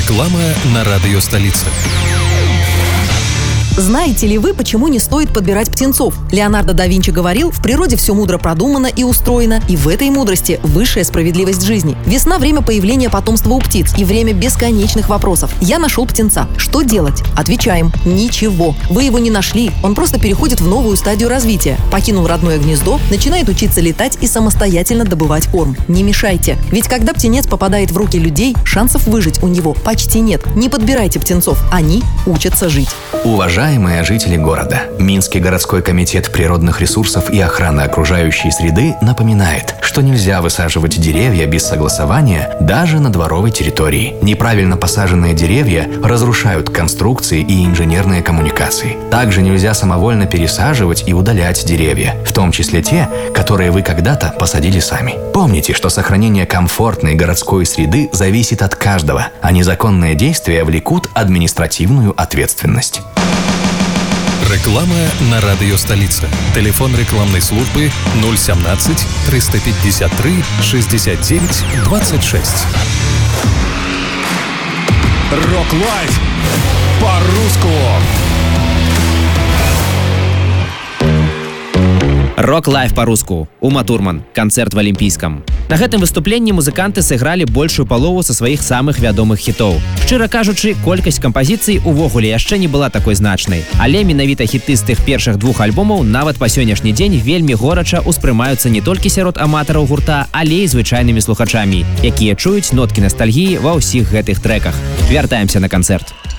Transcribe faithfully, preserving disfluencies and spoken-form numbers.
Реклама на радио «Столица». Знаете ли вы, почему не стоит подбирать птенцов? Леонардо да Винчи говорил, в природе все мудро продумано и устроено, и в этой мудрости высшая справедливость жизни. Весна – время появления потомства у птиц и время бесконечных вопросов. Я нашел птенца. Что делать? Отвечаем – ничего. Вы его не нашли, он просто переходит в новую стадию развития. Покинул родное гнездо, начинает учиться летать и самостоятельно добывать корм. Не мешайте. Ведь когда птенец попадает в руки людей, шансов выжить у него почти нет. Не подбирайте птенцов, они учатся жить. Уважаемые жители города, Минский городской комитет природных ресурсов и охраны окружающей среды напоминает, что нельзя высаживать деревья без согласования даже на дворовой территории. Неправильно посаженные деревья разрушают конструкции и инженерные коммуникации. Также нельзя самовольно пересаживать и удалять деревья, в том числе те, которые вы когда-то посадили сами. Помните, что сохранение комфортной городской среды зависит от каждого, а незаконные действия влекут административную ответственность. Реклама на радио «Столица». Телефон рекламной службы ноль семнадцать триста пятьдесят три шестьдесят девять двадцать шесть. Рок-лайф по-русски. Рок-лайф па-руску. Ума Турман. Канцэрт в Алімпійскам. На гэтым выступленні музыканты сыгралі большую палову са сваіх самых вядомых хітоў. Шчыра кажучы, колькасць кампазіцый увогуле яшчэ не была такой значнай. Але менавіта хіты з тых першых двух альбомаў нават па сённяшні дзень вельмі горача ўспрымаюцца не толькі сярод аматараў гурта, але і звычайнымі слухачамі, якія чуюць ноткі настальгіі ва ўсіх гэтых трэках. Вяртаемся на канцэрт.